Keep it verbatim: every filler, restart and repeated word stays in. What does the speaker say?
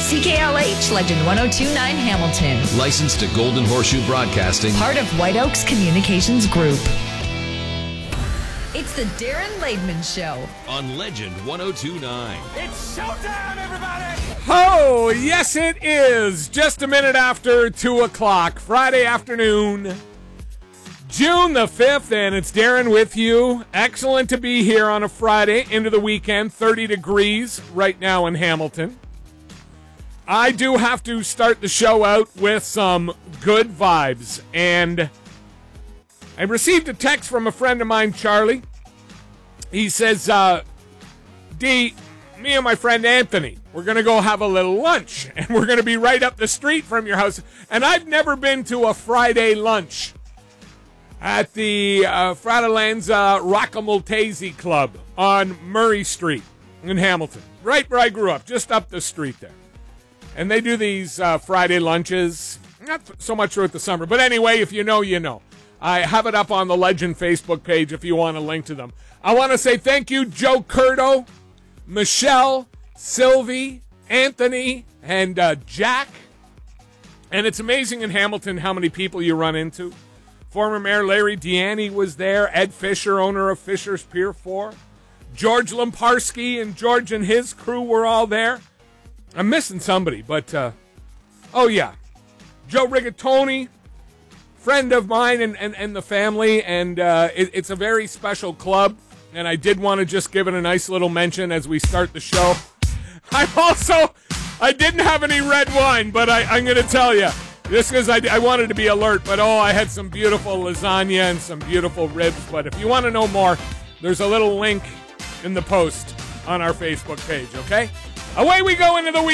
C K L H, Legend one oh two point nine Hamilton. Licensed to Golden Horseshoe Broadcasting. Part of White Oaks Communications Group. It's the Darren Laidman Show. On Legend one oh two point nine. It's showtime, everybody! Oh, yes it is. Just a minute after two o'clock, Friday afternoon, June the fifth, and it's Darren with you. Excellent to be here on a Friday into the weekend, thirty degrees right now in Hamilton. I do have to start the show out with some good vibes, and I received a text from a friend of mine, Charlie. He says, uh, D, me and my friend Anthony, we're going to go have a little lunch, and we're going to be right up the street from your house. And I've never been to a Friday lunch at the uh, Fratellanza Roccamaltese Club on Murray Street in Hamilton, right where I grew up, just up the street there. And they do these uh, Friday lunches, not so much throughout the summer, but anyway, if you know, you know. I have it up on the Legend Facebook page if you want to link to them. I want to say thank you, Joe Curto, Michelle, Sylvie, Anthony, and uh, Jack. And it's amazing in Hamilton how many people you run into. Former Mayor Larry Deanne was there. Ed Fisher, owner of Fisher's Pier four. George Lemparski and George and his crew were all there. I'm missing somebody, but, uh, oh, yeah. Joe Rigatoni, friend of mine and, and, and the family, and uh, it, it's a very special club, and I did want to just give it a nice little mention as we start the show. I also, I didn't have any red wine, but I, I'm going to tell you, just because I, I wanted to be alert, but oh, I had some beautiful lasagna and some beautiful ribs, but if you want to know more, there's a little link in the post on our Facebook page, okay? Away we go into the week.